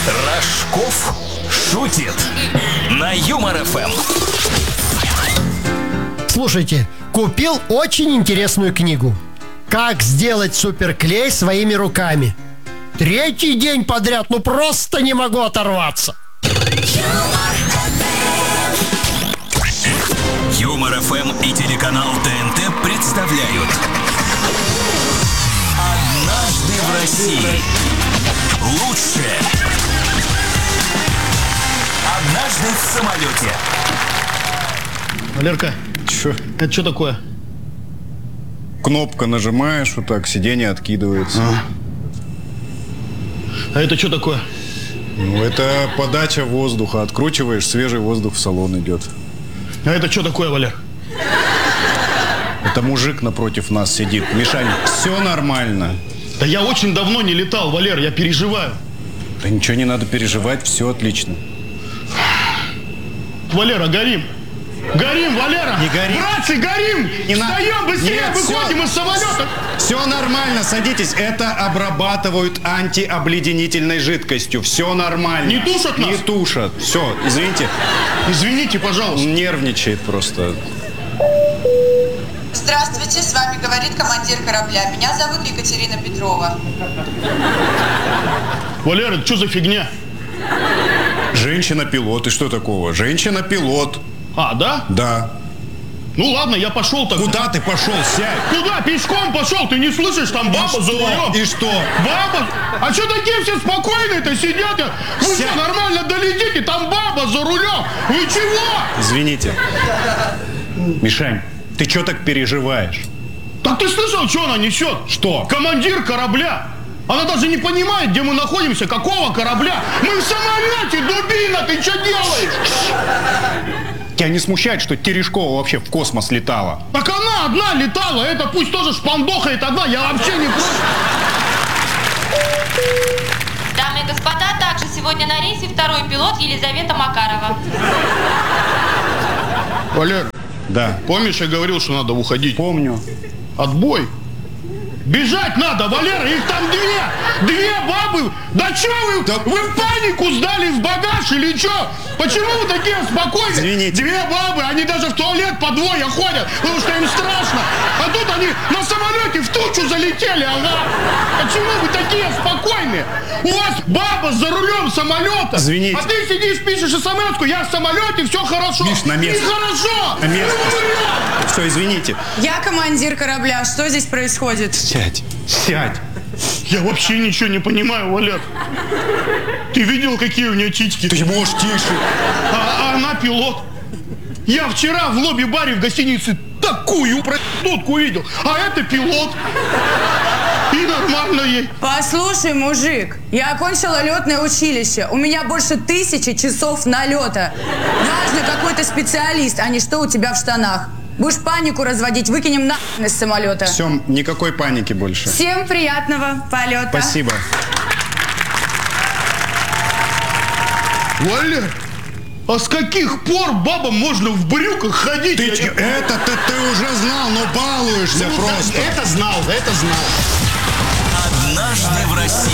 Рожков шутит на Юмор ФМ. Слушайте, купил очень интересную книгу. Как сделать суперклей своими руками. Третий день подряд, просто не могу оторваться. Юмор ФМ и телеканал ТНТ представляют «Однажды в России». Лучшее. Однажды в самолете. Валерка, Чё? это что такое? Кнопка нажимаешь, вот так, сиденье откидывается. А это что такое? Ну, это подача воздуха. Откручиваешь, свежий воздух в салон идет. А это что такое, Валер? Это мужик напротив нас сидит. Мишань, все нормально. Да я очень давно не летал, Валер, я переживаю. Да ничего не надо переживать, все отлично. Валера, горим! Горим, Валера! Не горим. Братцы, горим! Не Встаем, быстрее, Нет, выходим из самолета! Все нормально, садитесь. Это обрабатывают антиобледенительной жидкостью. Все нормально. Не тушат нас? Не тушат. Все, извините. Извините, пожалуйста. Нервничает просто. Здравствуйте, с вами говорит командир корабля. Меня зовут Екатерина Петрова. Валера, это что за фигня? Женщина-пилот. И что такого? Женщина-пилот. А, да? Да. Ну ладно, я пошел тогда. Куда ты пошел? Сядь. Куда? Пешком пошел, ты не слышишь, там баба за рулем. И что? Баба? А что такие все спокойные-то сидят? Вы Сядь. что, нормально долетите? Там баба за рулем. Вы чего? Извините. Мишань, ты что так переживаешь? Так ты слышал, что она несет? Что? Командир корабля. Она даже не понимает, где мы находимся, какого корабля. Мы в самолете, дубина, ты что делаешь? Тебя не смущает, что Терешкова вообще в космос летала? Так она одна летала, это пусть тоже шпандохает одна, я вообще не против. Дамы и господа, также сегодня на рейсе второй пилот Елизавета Макарова. Валер, Да. помнишь, я говорил, что надо уходить? Помню. Отбой. Бежать надо, Валера, их там две бабы. Да что вы в панику сдали в багаж или что? Почему вы такие спокойные? Извините. Две бабы, они даже в туалет по двое ходят, потому что им страшно. А тут они на самолете в тучу залетели, ага. Почему вы такие спокойные? У вас баба за рулем самолета. Извините. А ты сидишь, пишешь смс-ку, я в самолете, все хорошо. Миш, на место. Нехорошо. На место. Все, извините. Я командир корабля. Что здесь происходит? Сядь. Сядь. Я вообще ничего не понимаю, Валер. Ты видел, какие у нее титьки? Ты можешь тише. А она пилот. Я вчера в лобби-баре в гостинице такую проститутку видел. А это пилот. И нормально ей. Послушай, мужик, я окончила летное училище. У меня больше 1000 часов налета. Важно, какой ты специалист, а не что у тебя в штанах. Будешь панику разводить, выкинем нахрен из самолета. Все, никакой паники больше. Всем приятного полета. Спасибо. Валер, а с каких пор бабам можно в брюках ходить? Это-то ты уже знал, но балуешься просто. Это знал. «Однажды в России».